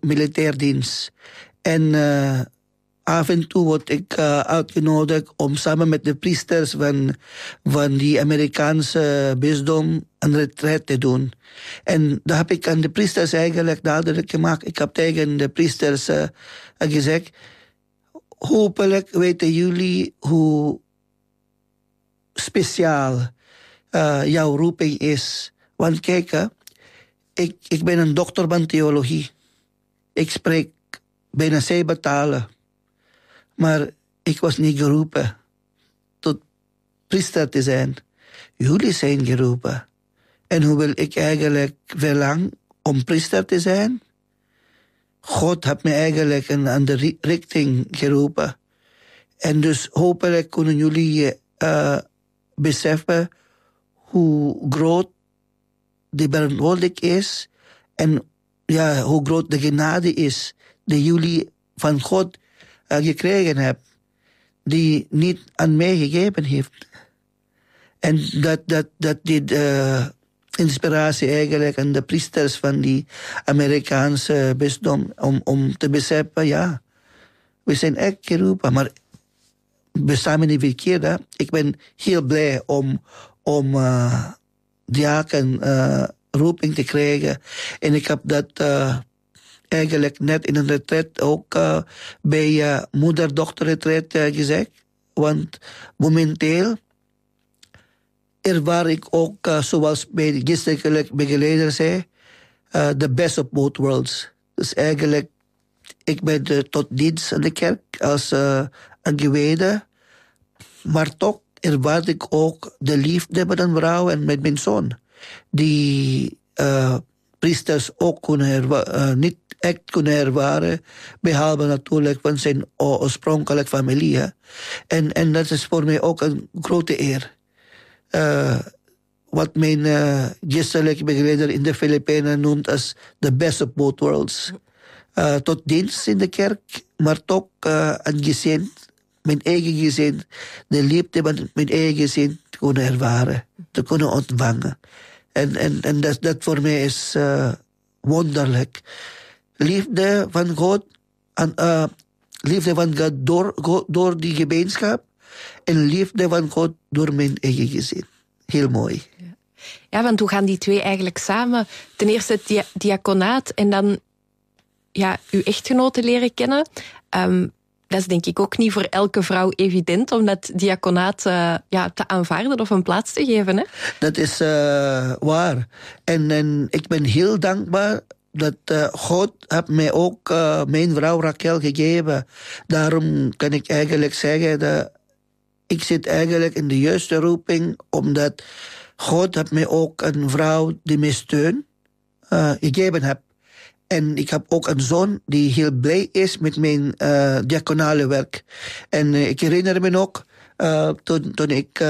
militair dienst. En af en toe word ik uitgenodigd om samen met de priesters van die Amerikaanse bisdom een retreat te doen. En daar heb ik aan de priesters eigenlijk duidelijk gemaakt. Ik heb tegen de priesters gezegd, hopelijk weten jullie hoe speciaal jouw roeping is. Want kijk, ik ben een dokter van theologie. Ik spreek bijna 7 talen. Maar ik was niet geroepen tot priester te zijn. Jullie zijn geroepen. En hoe wil ik eigenlijk verlang om priester te zijn? God heeft me eigenlijk in een andere richting geroepen. En dus hopelijk kunnen jullie beseffen hoe groot de verantwoordelijk is en hoe groot de genade is die jullie van God gekregen hebben, die niet aan mij gegeven heeft. En dat die inspiratie eigenlijk aan de priesters van die Amerikaanse bisdom om te beseffen, we zijn echt geroepen, maar we staan niet verkeerd. Ik ben heel blij om diaken roeping te krijgen. En ik heb dat eigenlijk net in een retreat ook bij moeder-dochter-retreat gezegd. Want momenteel ervaar ik ook, zoals bij de geestelijke begeleider zei, the best of both worlds. Dus eigenlijk, ik ben tot dienst aan de kerk als een gewijde, maar toch ervaar ik ook de liefde met een vrouw en met mijn zoon. Die priesters ook niet echt kunnen ervaren, behalve natuurlijk van zijn oorspronkelijke familie. Hè. En dat is voor mij ook een grote eer. Wat mijn geestelijke begeleider in de Filipijnen noemt als the best of both worlds. Tot dienst in de kerk, maar toch een gezin, mijn eigen gezin, de liefde van mijn eigen gezin te kunnen ervaren, te kunnen ontvangen. En dat voor mij is wonderlijk. Liefde van God, liefde van God door die gemeenschap en liefde van God door mijn eigen gezin. Heel mooi. Ja, want hoe gaan die twee eigenlijk samen? Ten eerste het diaconaat en dan uw echtgenote leren kennen. Dat is denk ik ook niet voor elke vrouw evident om dat diaconaat te aanvaarden of een plaats te geven. Hè? Dat is waar. En ik ben heel dankbaar dat God heeft mij ook mijn vrouw Raquel gegeven. Daarom kan ik eigenlijk zeggen dat ik zit eigenlijk in de juiste roeping, omdat God heeft mij ook een vrouw die mij steunt gegeven heeft. En ik heb ook een zoon die heel blij is met mijn diaconale werk. En ik herinner me ook, toen ik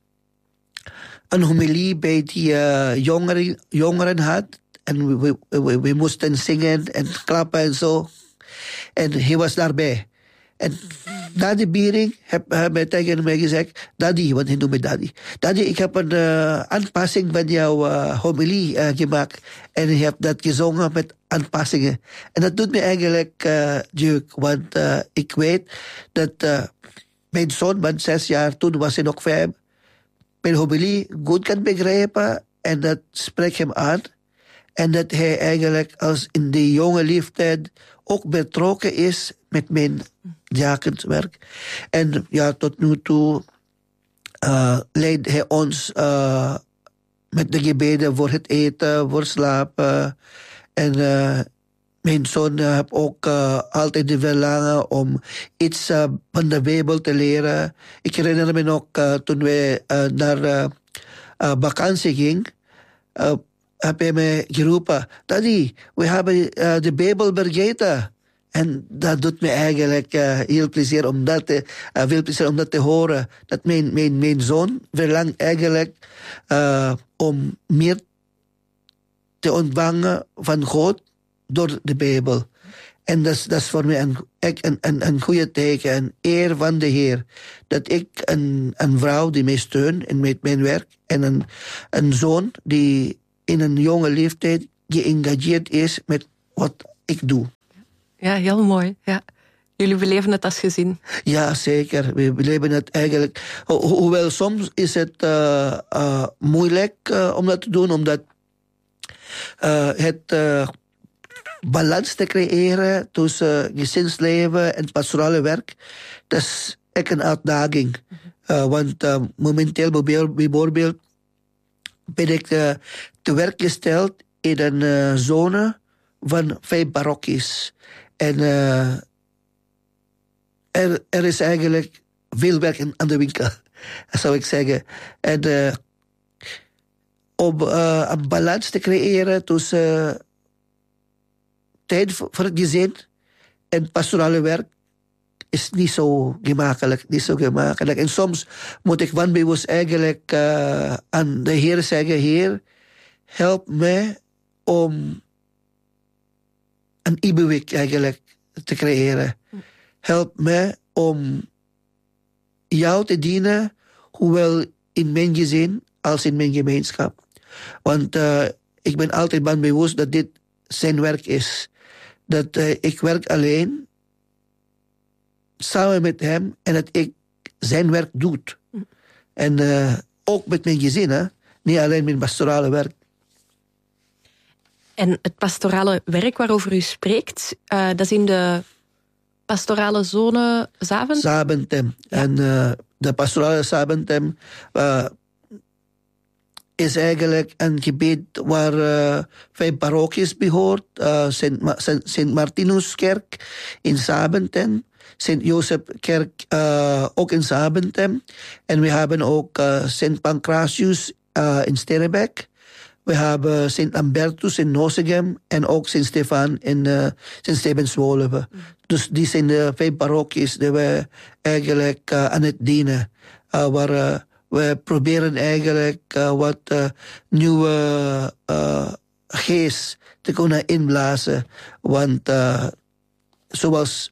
een homilie bij die jongeren had. En we moesten zingen en klappen en zo. En hij was daarbij. En na de biering heb hij tegen mij gezegd, Daddy, want hij noemt me Daddy. Daddy, ik heb een aanpassing van jouw homilie gemaakt. En hij heeft dat gezongen met aanpassingen. En dat doet me eigenlijk jeuk, want ik weet dat mijn zoon van 6 jaar, toen was hij nog 5, mijn homilie goed kan begrijpen en dat spreekt hem aan. En dat hij eigenlijk als in de jonge leeftijd ook betrokken is met mijn diakenswerk. En tot nu toe leidt hij ons met de gebeden voor het eten, voor slapen. En mijn zoon heeft ook altijd de verlangen om iets van de Bijbel te leren. Ik herinner me nog toen wij naar vakantie gingen. Heb hij mij geroepen, Daddy, we hebben de Bijbel vergeten. En dat doet me eigenlijk heel plezier om dat te horen. Dat mijn zoon verlangt eigenlijk om meer te ontvangen van God door de Bijbel. En dat is voor mij een goede teken, een eer van de Heer. Dat ik een vrouw die mij steunt in mijn werk en een zoon die in een jonge leeftijd geëngageerd is met wat ik doe. Ja, heel mooi. Ja. Jullie beleven het als gezin. Ja, zeker. We beleven het eigenlijk. Hoewel soms is het moeilijk om dat te doen, omdat het balans te creëren tussen gezinsleven en pastorale werk, dat is echt een uitdaging. Want momenteel bijvoorbeeld ben ik te werk gesteld in een zone van 5 parochies. En er is eigenlijk veel werk aan de winkel, zou ik zeggen. En om een balans te creëren tussen tijd voor het gezin en pastorale werk is niet zo gemakkelijk. En soms moet ik wanbewust eigenlijk aan de Heer zeggen: Heer, help mij om een evenwicht eigenlijk te creëren. Help mij om jou te dienen, hoewel in mijn gezin als in mijn gemeenschap. Want ik ben altijd bewust dat dit zijn werk is. Dat ik werk alleen, samen met hem, en dat ik zijn werk doe. En ook met mijn gezin, hè? Niet alleen mijn pastorale werk. En het pastorale werk waarover u spreekt, dat is in de pastorale zone Zaventem? Zaventem. Ja. En de pastorale Zaventem is eigenlijk een gebied waar 5 parochies behoort. Sint Martinuskerk in Zaventem. Sint Jozefkerk ook in Zaventem. En we hebben ook Sint Pancratius in Sterrebeek. We hebben Sint Lambertus in Nozegem en ook Sint Stefan in Sint Stevenswoluwe. Dus die zijn de 5 parochies die we eigenlijk aan het dienen. Waar we proberen eigenlijk wat nieuwe geest te kunnen inblazen. Want zoals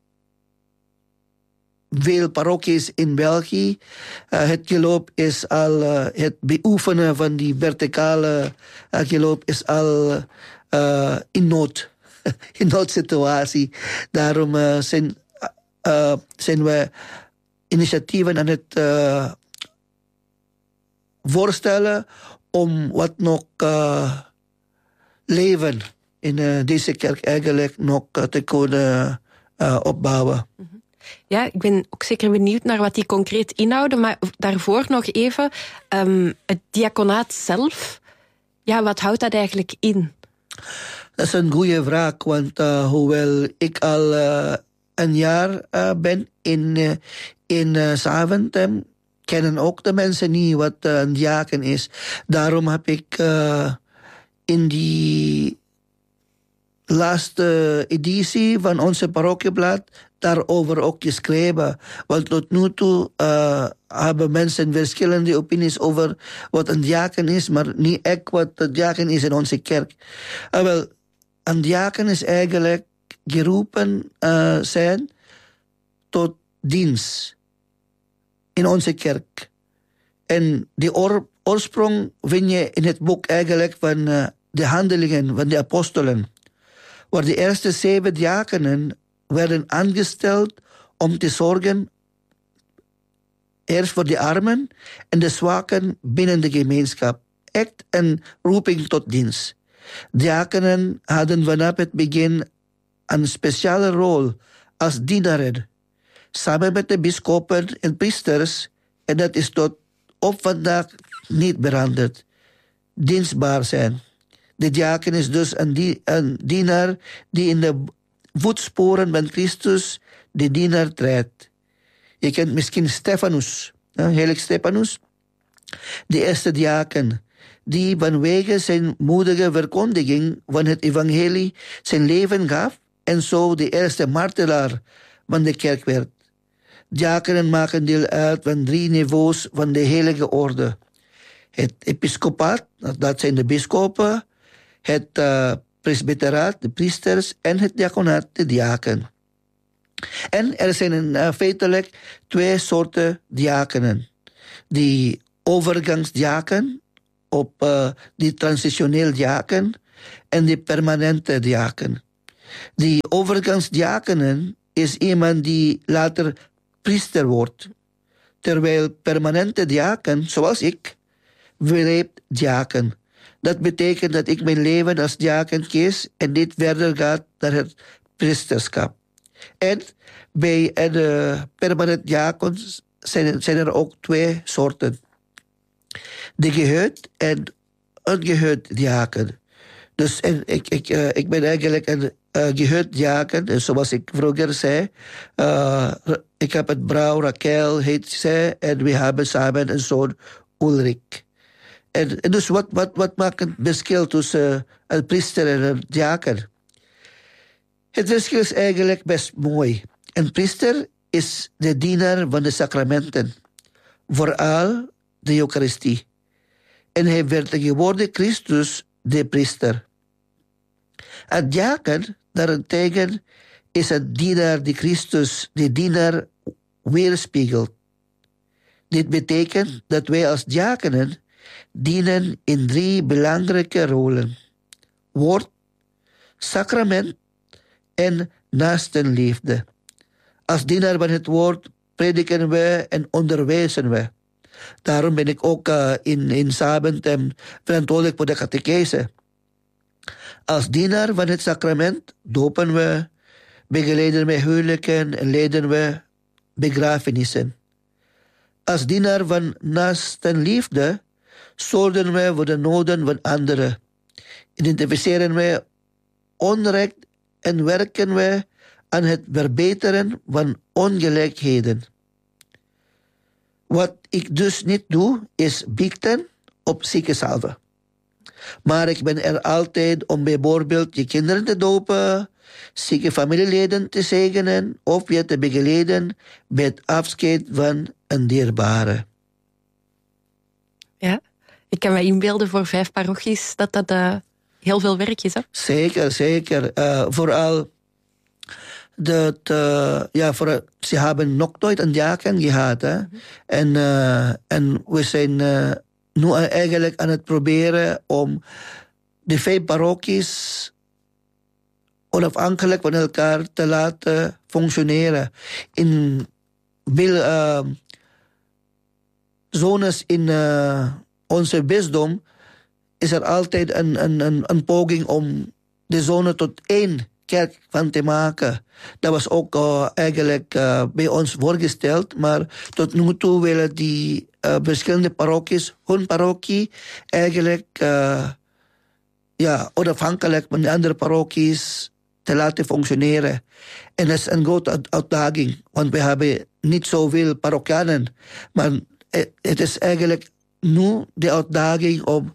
veel parochies in België, het geloof is al, het beoefenen van die verticale geloof is al in nood. In noodsituatie. Daarom zijn we initiatieven aan het voorstellen om wat nog leven in deze kerk eigenlijk nog te kunnen opbouwen. Ja, ik ben ook zeker benieuwd naar wat die concreet inhouden, maar daarvoor nog even het diaconaat zelf. Ja, wat houdt dat eigenlijk in? Dat is een goede vraag, want hoewel ik al een jaar ben in Zaventem, kennen ook de mensen niet wat een diaken is. Daarom heb ik in die laatste editie van onze parochieblad daarover ook geschreven. Want tot nu toe hebben mensen verschillende opinies over wat een diaken is, maar niet echt wat een diaken is in onze kerk. Wel, een diaken is eigenlijk geroepen zijn tot dienst in onze kerk. En die oorsprong vind je in het boek eigenlijk van de handelingen van de apostelen, waar de eerste 7 diakenen werden aangesteld om te zorgen eerst voor de armen en de zwaken binnen de gemeenschap. Echt een roeping tot dienst. Diakenen hadden vanaf het begin een speciale rol als dienaren, samen met de bisschoppen en priesters, en dat is tot op vandaag niet veranderd. Dienstbaar zijn. De diaken is dus een dienaar die in de voetsporen van Christus de dienaar treedt. Je kent misschien Stefanus, heilig Stefanus, de eerste diaken, die vanwege zijn moedige verkondiging van het evangelie zijn leven gaf en zo de eerste martelaar van de kerk werd. Diakenen maken deel uit van 3 niveaus van de heilige orde. Het episcopaat, dat zijn de bisschoppen, het presbyteraat, de priesters, en het diaconaat, de diaken. En er zijn feitelijk 2 soorten diakenen. Die overgangsdiaken, die transitioneel diaken, en die permanente diaken. Die overgangsdiakenen is iemand die later priester wordt. Terwijl permanente diaken, zoals ik, blijft diaken. Dat betekent dat ik mijn leven als diaken kies en dit verder gaat naar het priesterschap. En bij een permanent diaken zijn er ook 2 soorten. De gehuwd en ongehuwd diaken. Dus ik ben eigenlijk een gehuwd diaken. En zoals ik vroeger zei, ik heb een vrouw, Raquel heet zij, en we hebben samen een zoon, Ulrik. En dus wat maakt het verschil tussen een priester en een diaken? Het verschil is eigenlijk best mooi. Een priester is de dienaar van de sacramenten, vooral de Eucharistie. En hij vertegenwoordigt Christus, de priester. Een diaken, daarentegen, is een dienaar die Christus, de dienaar, weerspiegelt. Dit betekent dat wij als diakenen dienen in 3 belangrijke rollen: woord, sacrament en naastenliefde. Als dienaar van het woord prediken we en onderwijzen we. Daarom ben ik ook in Zaventem verantwoordelijk voor de catechese. Als dienaar van het sacrament dopen we, begeleiden we huwelijken en leiden we begrafenissen. Als dienaar van naastenliefde zorgen we voor de noden van anderen. Identificeren we onrecht en werken we aan het verbeteren van ongelijkheden. Wat ik dus niet doe, is biechten op ziekensalve. Maar ik ben er altijd om bijvoorbeeld je kinderen te dopen, zieke familieleden te zegenen of je te begeleiden bij het afscheid van een dierbare. Ja, ik kan me inbeelden voor 5 parochies dat heel veel werk is. Hè? Zeker. Vooral ze hebben nog nooit een diaken gehad. Hè? En we zijn nu eigenlijk aan het proberen om de 5 parochies onafhankelijk van elkaar te laten functioneren. In veel zones in onze bisdom is er altijd een poging om de zone tot 1 kerk van te maken. Dat was ook eigenlijk bij ons voorgesteld, maar tot nu toe willen die verschillende parochies hun parochie eigenlijk onafhankelijk van de andere parochies te laten functioneren. En dat is een grote uitdaging, want we hebben niet zoveel parochianen. Maar het is eigenlijk nu de uitdaging om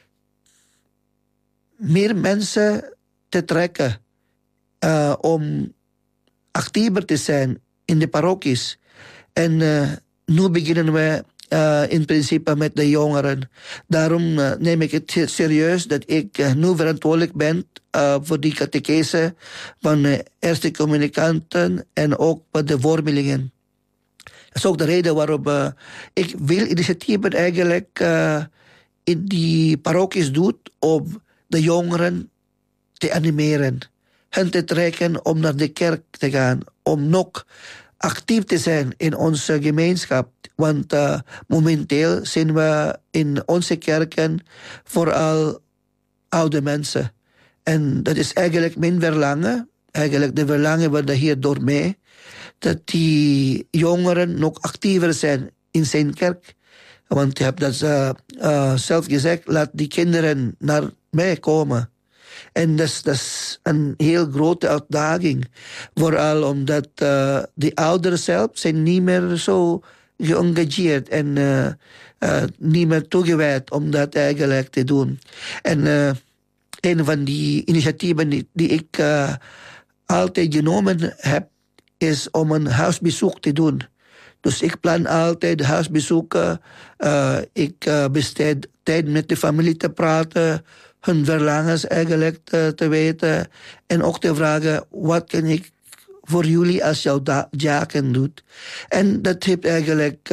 meer mensen te trekken om actiever te zijn in de parochies. En nu beginnen we in principe met de jongeren. Daarom neem ik het serieus dat ik nu verantwoordelijk ben voor die catechese van eerste communicanten en ook voor de vormelingen. Dat is ook de reden waarom ik veel initiatieven eigenlijk in die parochies doe om de jongeren te animeren. Hen te trekken om naar de kerk te gaan. Om nog actief te zijn in onze gemeenschap. Want momenteel zijn we in onze kerken vooral oude mensen. En dat is eigenlijk mijn verlangen. Eigenlijk de verlangen worden hier door mij. Dat die jongeren nog actiever zijn in zijn kerk. Want ik heb dat zelf gezegd. Laat die kinderen naar mij komen. En dat is een heel grote uitdaging. Vooral omdat de ouderen zelf zijn niet meer zo geëngageerd en niet meer toegewijd om dat eigenlijk te doen. En een van die initiatieven die ik altijd genomen heb, is om een huisbezoek te doen. Dus ik plan altijd huisbezoeken. Ik besteed tijd met de familie te praten, hun verlangens eigenlijk te weten. En ook te vragen, wat kan ik voor jullie als jouw diaken doet. En dat heeft eigenlijk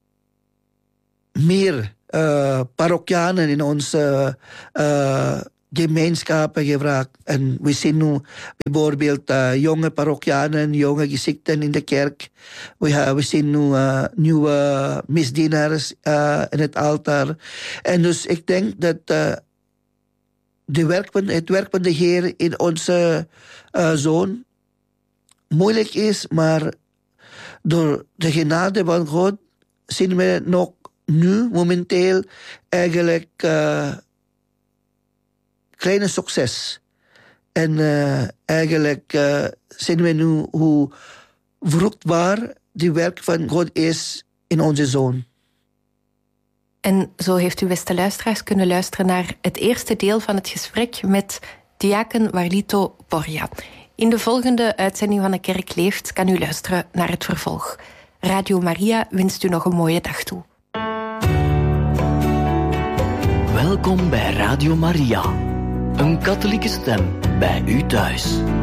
meer parochianen in onze gemeenschappen gevraagd. En we zien nu bijvoorbeeld jonge parochianen, jonge gezikten in de kerk. We zien nu nieuwe misdienaars in het altaar. En dus ik denk dat het werk van de Heer in onze zoon moeilijk is, maar door de genade van God zien we nog nu momenteel eigenlijk kleine succes. En eigenlijk zien we nu hoe vruchtbaar die werk van God is in onze zoon. En zo heeft u, beste luisteraars, kunnen luisteren naar het eerste deel van het gesprek met diaken Warlito Borja. In de volgende uitzending van De Kerk Leeft kan u luisteren naar het vervolg. Radio Maria wenst u nog een mooie dag toe. Welkom bij Radio Maria. Een katholieke stem bij u thuis.